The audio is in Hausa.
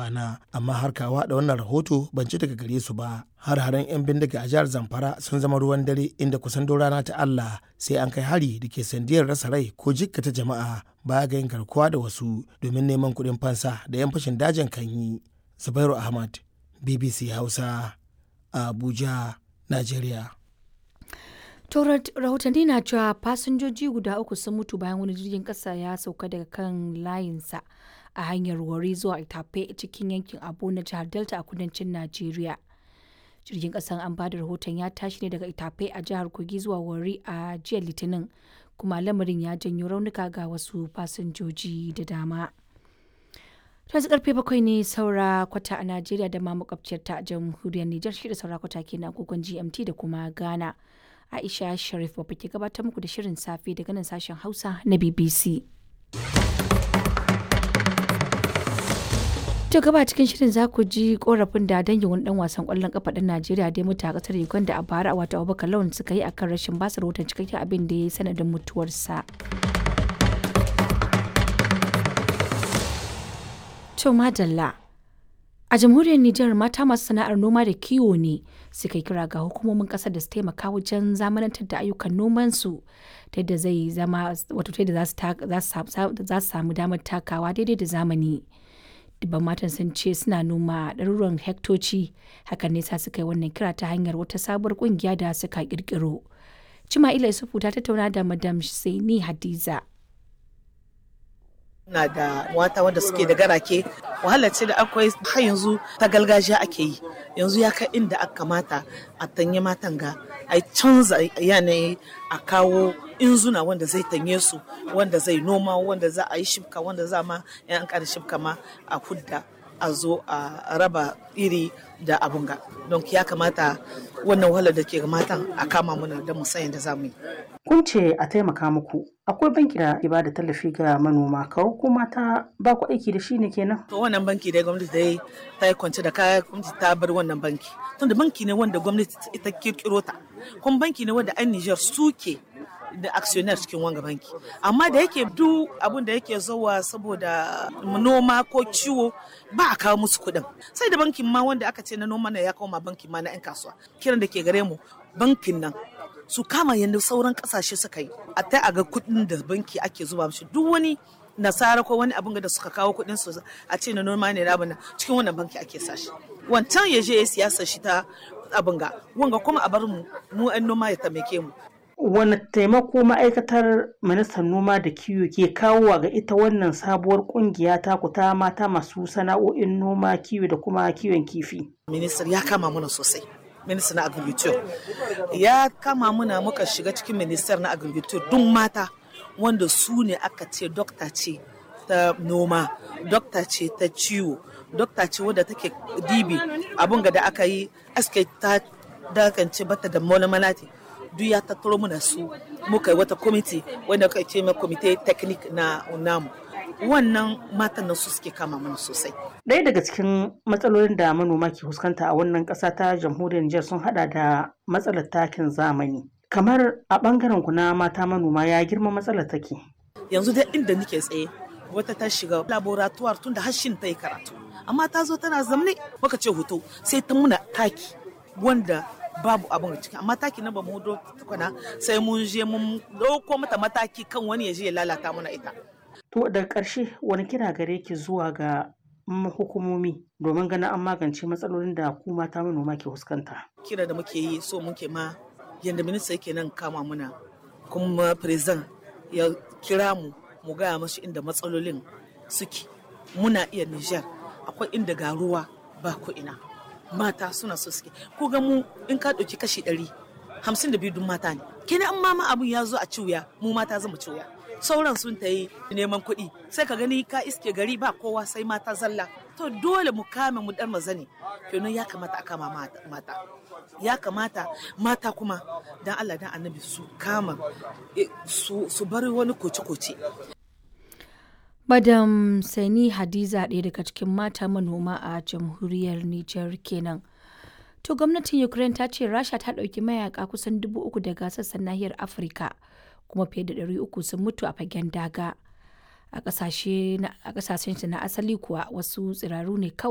kwana, amma har kawa da wannan rahoto ban ci daga gare su ba. Har-haren 'yan bindiga a jihar Zamfara sun zama ruwan dare, inda kusan don rana ta Allah sai an kai hari da ke sandiyar rasa rai ko jikkata jama'a baya ga yin garkuwa da wasu domin neman kuɗin fansa da 'yan fashin dajin kan yi. Zubairu Ahmad, BBC Hausa, Abuja, Najeriya. Rahotanni na cewa fasinjoji guda 3 sun mutu bayan wani jirgin kasa ya sauka daga kan layinsa a hanyar Warri zuwa Itape cikin yankin Abo na jihar Delta a kudancin Najeriya. Jirgin kasan an bada rahoton ya tashi ne daga Itape a jihar Kogi zuwa Warri a jiya Litinin, kuma lamarin ya janyo raunuka ga wasu fasinjoji da dama. Yanzu karfe 7 ne saura kwata a Najeriya da ma makwabciyar ta jamhuriyar Nijar, shi da saura kwata kenan agogon GMT da kuma Ghana. Aisha Sharif babba ke gabatar muku da shirin safe daga nan sashen Hausa na BBC. To gaba cikin shirin za ku ji korafin da dangin wani dan wasan kwallon kafa ɗan Najeriya da ya mutu a kasar Uganda a bara a wata Abubakar Lawan suka yi akan rashin basa rahoton cikakken abin da ya yi sanadin mutuwarsa. To madalla. A jamhuriyar Nijar mata masu sana'ar noma da kiwo ne suka kira ga hukumomin kasar da su taimaka wajen zamanantar da ayyukan nomansu ta yadda zai zama wato ta yadda za su samu damar takawa daidai da zamani. Dubban matan sun ce suna noma ɗaruruwan hektoci, hakan ne sa suka yi wannan kira ta hanyar wata sabuwar ƙungiya da suka ƙirƙiro. Cima'ila Isufu ta tattauna da Madam Saini Hadiza. Na da mata wanda suke da garake, wahala ce da akwai har yanzu ta gargajiya ake yi, yanzu ya kai inda aka kamata a tanye matan ga a canza yanayi, a kawo inzuna wanda zai tanye su, wanda zai noma, wanda za a yi shibka, wanda za ma yan an kada shibka ma a hudda a zo a raba iri da abunga. Don ya kamata wannan wahalar da ke ga matan a kama muna da musayin da za mu yi. Kun ce a taimaka muku, akwai banki da ke bada tallafi ga manoma, kawo ko mata ba ku aiki da shi ne kenan? To wannan banki dai gwamnati dai ta yi kwance da kaya, gwamnati ta bar wannan banki. Tunda banki ne wanda gwamnati ita kirkiro ta, kuma banki ne wanda an Niger suke da actionnaire cikin wanga banki. Amma da yake duk abin da yake zuwa saboda noma ko ciwo ba a kawo musu kuɗin. Sai da bankin ma wanda aka ce na noma ne ya koma bankin ma na 'yan kasuwa. Kiran da ke gare mu bankin nan su kama yadda sauran kasashe suka yi, a ta a ga kuɗin da banki ake zuba mishi, duk wani nasara ko wani abin da suka kawo kuɗin su a ce na noma ne rabana cikin wannan banki ake sashi. Wancan ya je ya siyasa shi ta abin ga wanga kuma a bar mu 'yan noma ya taimake mu. Wani taimako ma'aikatar ministan noma da kiwo ke kawowa ga ita wannan sabuwar kungiya ta ku ta mata masu sana'o'in noma, kiwo da kuma kiwon kifi? Ministan ya kama mana sosai. Ministan na agriculture ya kama muna, muka shiga cikin ministan na agriculture duk mata wanda su ne aka ce dokta ce ta noma, dokta ce ta ciwo, dokta ce wadda take dibi abun da aka yi aske ta dakance bata da malamalati, duk ya tattaro muna su, muka yi wata kwamiti wanda aka ce mai kwamite teknik na namu. Wannan matan nan su suke kama mana sosai. Ɗaya daga cikin matsalolin da manoma ke fuskanta a wannan ƙasa ta jamhuriyar Nijar sun hada da matsalar takin zamani. Kamar a ɓangaren ku na mata manoma ya girma matsalar take? Yanzu dai inda nake tsaye wata ta shiga laboratoire tun da hashin ta yi karatu, amma ta zo tana zamne muka ce hoto sai ta muna taki wanda babu abin ciki, amma taki na ba mu hudo tukuna sai mun je mun dauko mata mataki kan wani ya je ya lalata mana ita. To daga ƙarshe wani kira gare ki zuwa ga hukumomi domin ganin an magance matsalolin da ku mata manoma ke fuskanta? Kira da muke yi so muke ma yanda minista yake nan kama muna, kuma president ya kira mu gaya mashi inda matsalolin suke. Muna iya Nijar akwai inda ga ruwa ba ko ina, mata suna so suke. Ko ga mu in ka ɗauki kashi 100, 52 dun mata ne. Kenan an mama abun ya zo a ciwya, mu mata zama ciwya. Sauran sun ta yi neman kuɗi, sai ka gani ka iske gari ba kowa sai mata zalla. To dole mu kame mu dan mazane, kenan ya kamata a kama mata. Ya kamata mata kuma dan Allah dan Annabi su kama su bari wani koce-koce. Madam Sani Hadiza, ɗaya daga cikin mata manoma a jamhuriyar Nijar kenan. To gwamnatin Ukraine ta ce Rasha ta ɗauki mayaka kusan 3,000 daga sassan nahiyar Afirka, kuma fiye da 300 sun mutu a fagen daga. A ƙasashen na asali kuwa wasu tsiraru ne kawai